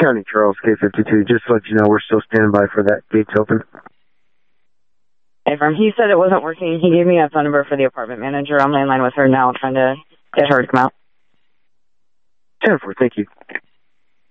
County Charles, K52. Just to let you know, we're still standing by for that gate to open. Abram, he said it wasn't working. He gave me a phone number for the apartment manager. I'm in line with her now, trying to get her to come out. 10-4, thank you.